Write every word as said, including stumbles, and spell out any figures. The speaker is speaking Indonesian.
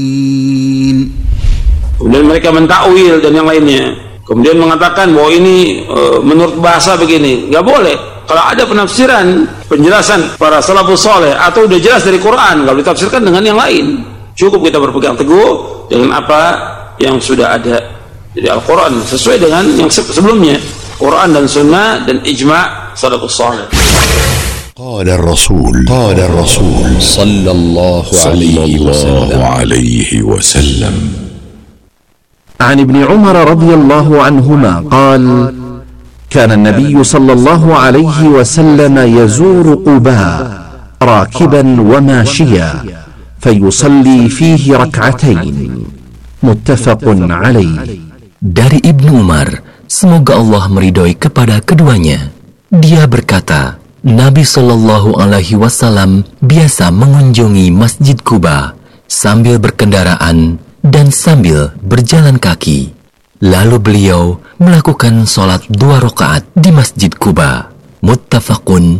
Kemudian mereka mentakwil dan yang lainnya. Kemudian mengatakan bahwa ini e, menurut bahasa begini. Nggak boleh. Kalau ada penafsiran, penjelasan para salafus saleh atau udah jelas dari Quran, kalau ditafsirkan dengan yang lain, cukup kita berpegang teguh dengan apa yang sudah ada. Jadi Al-Quran sesuai dengan yang sebelumnya, Quran dan Sunnah dan ijma' salafus saleh. قال الرسول قال الرسول صلى الله عليه وسلم عن ابن عمر رضي الله عنهما قال كان النبي صلى الله عليه وسلم يزور قباء راكبا وماشيا فيصلي فيه ركعتين متفق عليه. Dari Ibnu Umar, semoga Allah meridhoi kepada keduanya, dia berkata, Nabi Shallallahu Alaihi Wasallam biasa mengunjungi Masjid Quba sambil berkendaraan dan sambil berjalan kaki. Lalu beliau melakukan sholat dua rakaat di Masjid Quba. Muttafaqun